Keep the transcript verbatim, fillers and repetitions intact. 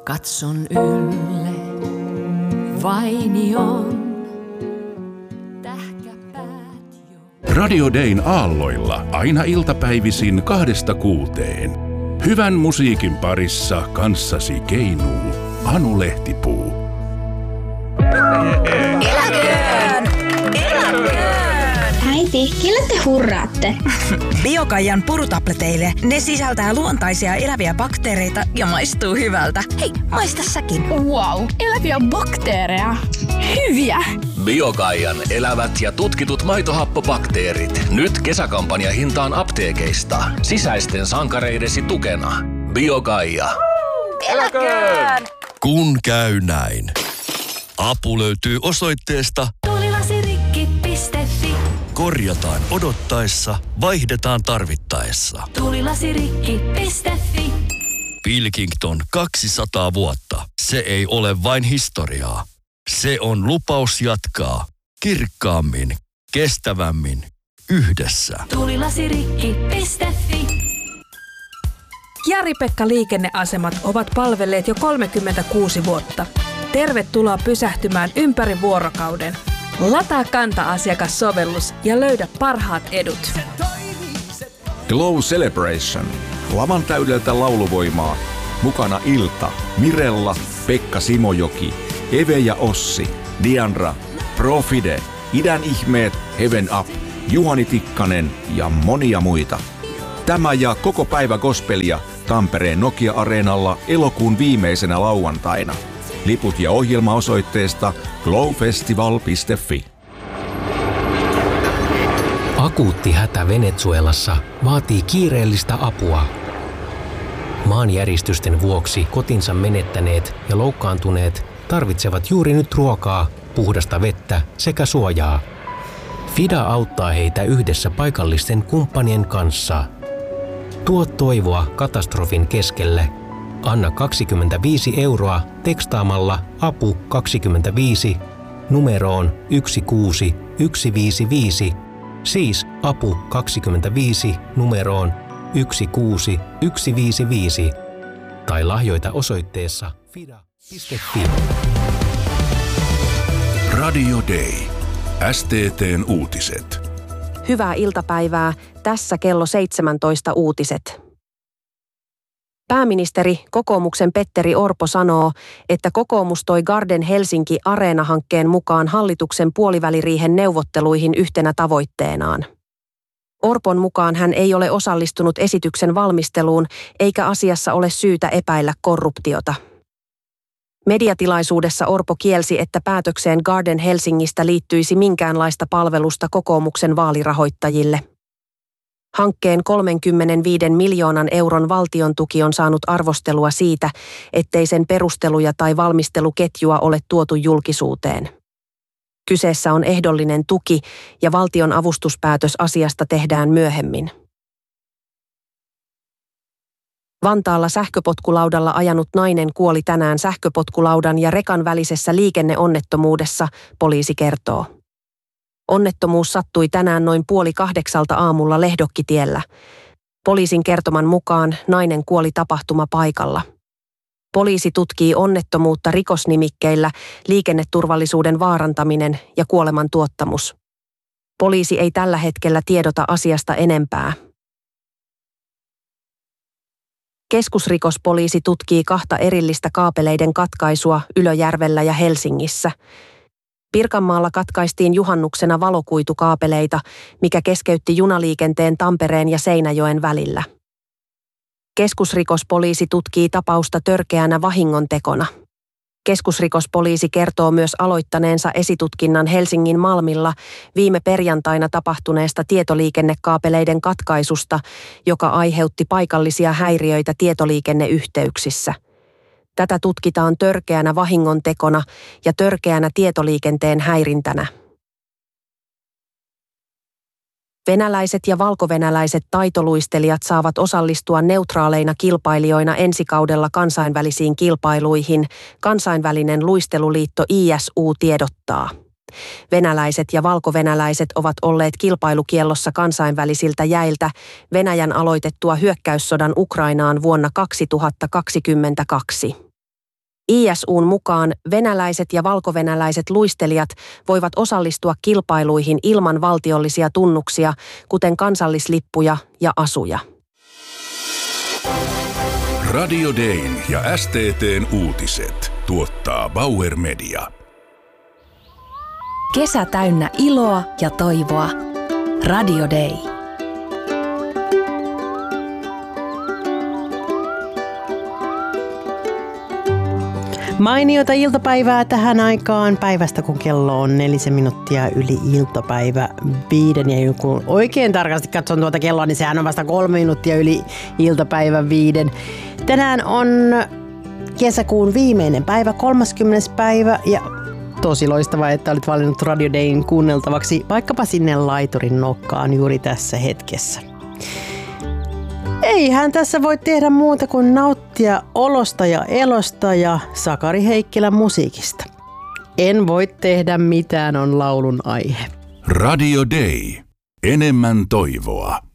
Katson ylle vainion tähkäpäät jo. Radio Dayn aalloilla aina iltapäivisin kahdesta kuuteen. Hyvän musiikin parissa kanssasi keinuu Anu Lehtipuu. Eläköön! Eläköön! Äiti, kelle te hurraatte? Biokaijan purutableteille. Ne sisältää luontaisia eläviä bakteereita ja maistuu hyvältä. Hei, maista säkin. Wow, eläviä bakteereja. Hyviä! Biokaijan elävät ja tutkitut maitohappobakteerit. Nyt kesäkampanja hintaan apteekeista. Sisäisten sankareidesi tukena. Biokaija. Eläköön! Kun käy näin. Apu löytyy osoitteesta Tuulilasirikki piste fi. korjataan odottaessa, vaihdetaan tarvittaessa. Tuulilasirikki piste fi. Pilkington kaksisataa vuotta. Se ei ole vain historiaa. Se on lupaus jatkaa kirkkaammin, kestävämmin, yhdessä. Tuulilasirikki piste fi. Jari-Pekka liikenneasemat ovat palvelleet jo kolmekymmentäkuusi vuotta. Tervetuloa pysähtymään ympäri vuorokauden. Lataa Kanta-asiakassovellus ja löydä parhaat edut. Glow Celebration. Lavan täydeltä lauluvoimaa. Mukana Ilta, Mirella, Pekka Simojoki, Eve ja Ossi, Diandra, Profide, Idän ihmeet, Heaven Up, Juhani Tikkanen ja monia muita. Tämä ja koko päivä gospelia Tampereen Nokia-areenalla elokuun viimeisenä lauantaina. Liput ja ohjelma osoitteesta glowfestival piste fi. Akuutti hätä Venezuelassa vaatii kiireellistä apua. Maanjäristysten vuoksi kotinsa menettäneet ja loukkaantuneet tarvitsevat juuri nyt ruokaa, puhdasta vettä sekä suojaa. FIDA auttaa heitä yhdessä paikallisten kumppanien kanssa. Tuo toivoa katastrofin keskelle. Anna kaksikymmentäviisi euroa tekstaamalla apu kaksikymmentäviisi numeroon yksi kuusi yksi viisi viisi, siis apu kaksikymmentäviisi numeroon yksi kuusi yksi viisi viisi tai lahjoita osoitteessa fida piste fi. Radio Day. S T T:n uutiset. Hyvää iltapäivää. Tässä kello seitsemäntoista uutiset. Pääministeri, kokoomuksen Petteri Orpo sanoo, että kokoomus toi Garden Helsinki Areena-hankkeen mukaan hallituksen puoliväliriihen neuvotteluihin yhtenä tavoitteenaan. Orpon mukaan hän ei ole osallistunut esityksen valmisteluun, eikä asiassa ole syytä epäillä korruptiota. Mediatilaisuudessa Orpo kielsi, että päätökseen Garden Helsingistä liittyisi minkäänlaista palvelusta kokoomuksen vaalirahoittajille. Hankkeen kolmekymmentäviisi miljoonan euron valtion tuki on saanut arvostelua siitä, ettei sen perusteluja tai valmisteluketjua ole tuotu julkisuuteen. Kyseessä on ehdollinen tuki ja valtion avustuspäätös asiasta tehdään myöhemmin. Vantaalla sähköpotkulaudalla ajanut nainen kuoli tänään sähköpotkulaudan ja rekan välisessä liikenneonnettomuudessa, poliisi kertoo. Onnettomuus sattui tänään noin puoli kahdeksalta aamulla Lehdokkitiellä. Poliisin kertoman mukaan nainen kuoli tapahtumapaikalla. Poliisi tutkii onnettomuutta rikosnimikkeillä liikenneturvallisuuden vaarantaminen ja kuolemantuottamus. Poliisi ei tällä hetkellä tiedota asiasta enempää. Keskusrikospoliisi tutkii kahta erillistä kaapeleiden katkaisua Ylöjärvellä ja Helsingissä. Pirkanmaalla katkaistiin juhannuksena valokuitukaapeleita, mikä keskeytti junaliikenteen Tampereen ja Seinäjoen välillä. Keskusrikospoliisi tutkii tapausta törkeänä vahingontekona. Keskusrikospoliisi kertoo myös aloittaneensa esitutkinnan Helsingin Malmilla viime perjantaina tapahtuneesta tietoliikennekaapeleiden katkaisusta, joka aiheutti paikallisia häiriöitä tietoliikenneyhteyksissä. Tätä tutkitaan törkeänä vahingontekona ja törkeänä tietoliikenteen häirintänä. Venäläiset ja valkovenäläiset taitoluistelijat saavat osallistua neutraaleina kilpailijoina ensi kaudella kansainvälisiin kilpailuihin, kansainvälinen luisteluliitto I S U tiedottaa. Venäläiset ja valkovenäläiset ovat olleet kilpailukiellossa kansainvälisiltä jäiltä Venäjän aloitettua hyökkäyssodan Ukrainaan vuonna kaksituhattakaksikymmentäkaksi. I S U:n mukaan venäläiset ja valkovenäläiset luistelijat voivat osallistua kilpailuihin ilman valtiollisia tunnuksia, kuten kansallislippuja ja asuja. Radio Dayn ja S T T:n uutiset tuottaa Bauer Media. Kesä täynnä iloa ja toivoa. Radio Day. Mainiota iltapäivää tähän aikaan päivästä, kun kello on nelisen minuuttia yli iltapäivä viiden. Ja kun oikein tarkasti katson tuota kelloa, niin sehän on vasta kolme minuuttia yli iltapäivä viiden. Tänään on kesäkuun viimeinen päivä, kolmaskymmenes päivä, ja tosi loistavaa, että olit valinnut Radio Dayn kuunneltavaksi vaikkapa sinne laiturin nokkaan juuri tässä hetkessä. Eihän tässä voi tehdä muuta kuin nauttia olosta ja elosta ja Sakari Heikkilän musiikista. En voi tehdä mitään on laulun aihe. Radio Day. Enemmän toivoa.